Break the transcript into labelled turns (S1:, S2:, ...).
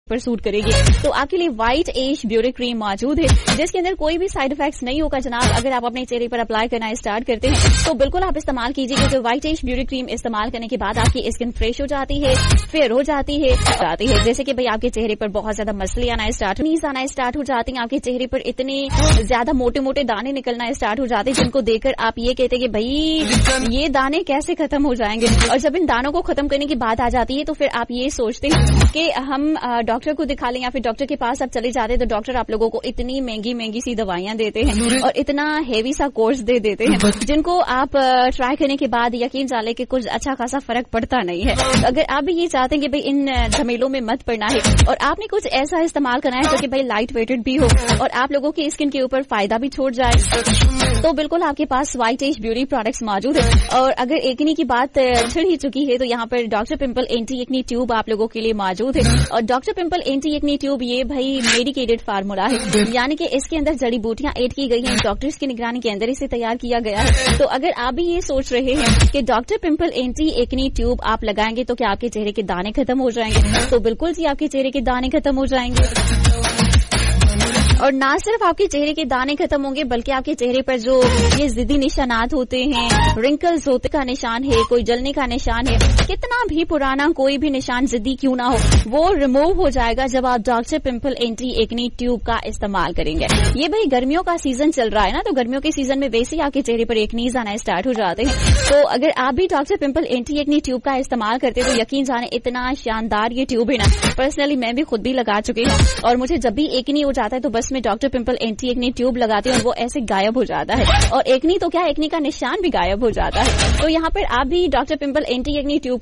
S1: पर सूट करेगी। तो आपके लिए व्हाइट एज ब्यूटी क्रीम मौजूद है जिसके अंदर कोई भी साइड इफेक्ट्स नहीं होगा जनाब। अगर आप अपने चेहरे पर अप्लाई करना स्टार्ट करते हैं तो बिल्कुल आप इस्तेमाल कीजिए, क्योंकि व्हाइट एज ब्यूटी क्रीम इस्तेमाल करने के बाद आपकी स्किन फ्रेश हो जाती है, फेयर हो जाती है। जैसे कि भाई आपके चेहरे पर बहुत ज्यादा मसले आना स्टार्ट हो जाती हैं, आपके चेहरे पर इतने ज्यादा मोटे मोटे दाने निकलना स्टार्ट हो जाते हैं जिनको देखकर आप ये कहते हैं कि भाई ये दाने कैसे खत्म हो जाएंगे। और जब इन दानों को खत्म करने की बात आ जाती है तो फिर आप ये सोचते हैं कि हम डॉक्टर को दिखा लें, या फिर डॉक्टर के पास आप चले जाते हैं तो डॉक्टर आप लोगों को इतनी महंगी महंगी सी दवाइयां देते हैं और इतना हेवी सा कोर्स दे देते हैं जिनको आप ट्राई करने के बाद यकीन जाने कि कुछ अच्छा खासा फर्क पड़ता नहीं है। अगर आप भी ये चाहते हैं कि भाई इन झमेलों में मत पड़ना है और आपने कुछ ऐसा इस्तेमाल करना है जो कि भाई लाइट वेटेड भी हो और आप लोगों की स्किन के ऊपर फायदा भी छोड़ जाए, तो बिल्कुल आपके पास व्हाइट एज ब्यूटी प्रोडक्ट्स मौजूद है। और अगर एक्ने की बात छिड़ ही चुकी है तो यहाँ पर doctor pimple anti acne tube आप लोगों के लिए मौजूद है। और doctor pimple anti acne tube ये भाई मेडिकेटेड फार्मूला है, यानी कि इसके अंदर जड़ी बूटियां ऐड की गई हैं, डॉक्टर्स की निगरानी के अंदर इसे तैयार किया गया है। तो अगर आप भी ये सोच रहे हैं कि doctor pimple anti acne tube आप लगाएंगे तो क्या आपके चेहरे के दाने खत्म हो जाएंगे, तो बिल्कुल जी आपके चेहरे के दाने खत्म हो जाएंगे। और ना सिर्फ आपके चेहरे के दाने खत्म होंगे बल्कि आपके चेहरे पर जो ये जिद्दी निशानात होते हैं, रिंकल्स होते का निशान है, कोई जलने का निशान है, कितना भी पुराना कोई भी निशान जिद्दी क्यों ना हो वो रिमूव हो जाएगा जब आप doctor pimple anti acne tube का इस्तेमाल करेंगे। ये भाई गर्मियों का सीजन चल रहा है ना, तो गर्मियों के सीजन में वैसे ही आपके चेहरे पर एक्नीज आना स्टार्ट हो जाते हैं। तो अगर आप भी doctor pimple anti acne tube का इस्तेमाल करते हैं तो यकीन जाने इतना शानदार ये ट्यूब है ना, पर्सनली मैं भी खुद भी लगा चुकी हूँ और मुझे जब भी एक्नी हो जाता है तो बस मैं doctor pimple anti acne tube लगाती हूँ और वो ऐसे गायब हो जाता है। और एक्नी तो क्या, एक्नी का निशान भी गायब हो जाता है। तो यहाँ पर आप भी doctor pimple anti acne tube